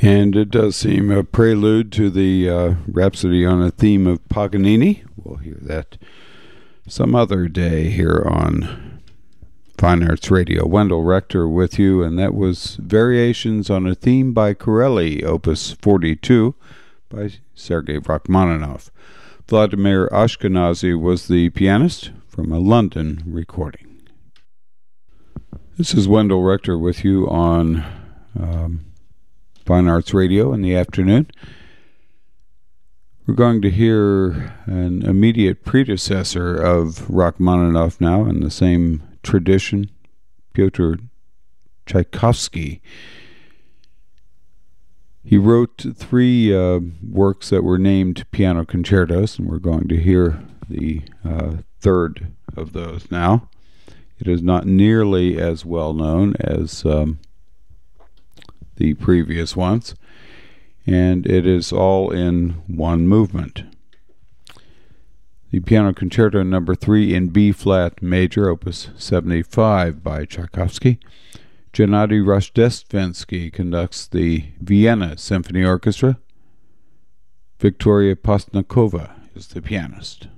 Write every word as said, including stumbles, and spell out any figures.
And it does seem a prelude to the uh, Rhapsody on a Theme of Paganini. We'll hear that some other day here on Fine Arts Radio. Wendell Rector with you, and that was Variations on a Theme by Corelli, Opus forty-two, by Sergei Rachmaninoff. Vladimir Ashkenazy was the pianist from a London recording. This is Wendell Rector with you on um, Fine Arts Radio in the afternoon. We're going to hear an immediate predecessor of Rachmaninoff now in the same tradition, Pyotr Tchaikovsky. He wrote three uh, works that were named piano concertos, and we're going to hear the uh, third of those now. It is not nearly as well known as um, the previous ones, and it is all in one movement. The Piano Concerto Number three in B-flat major, Opus seventy-five by Tchaikovsky. Gennady Rojdestvensky conducts the Vienna Symphony Orchestra. Victoria Postnikova is the pianist.